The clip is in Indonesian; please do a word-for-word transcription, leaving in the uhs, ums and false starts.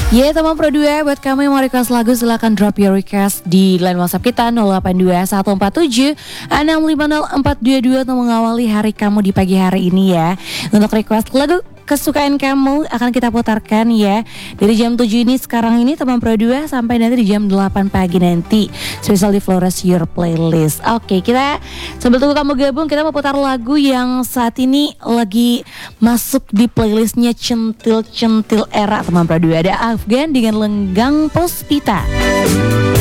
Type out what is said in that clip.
Ya teman Pro dua, buat kamu yang mau request lagu silahkan drop your request di line WhatsApp kita nol delapan dua satu empat tujuh enam lima nol empat dua dua untuk mengawali hari kamu di pagi hari ini ya. Untuk request lagu kesukaan kamu akan kita putarkan ya dari jam tujuh ini sekarang ini teman Pro dua sampai nanti di jam delapan pagi nanti. Spesial di Flores Your Playlist. Oke, kita sambil tunggu kamu gabung, kita mau putar lagu yang saat ini lagi masuk di playlistnya centil-centil era teman Pro dua. Ada Afgan dengan Lenggang Puspita.